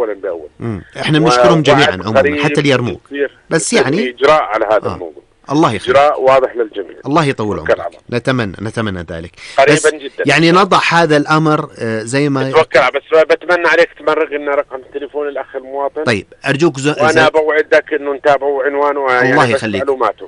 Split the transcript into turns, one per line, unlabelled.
أولا بأول.
إحنا بنشكرهم جميعا عموما حتى اليرموك، بس يعني
إجراء على هذا الموضوع.
الله يخليك.
إجراء واضح للجميع.
الله يطول عمرك. نتمنى ذلك
قريبا جدا.
يعني نضع هذا الأمر زي ما
توكل. بس بتمنى عليك تمرق لنا رقم تليفون الأخ المواطن.
طيب أرجوك
وأنا بوعدك إنه نتابعه عنوانه
الله يخليك.
معلوماته.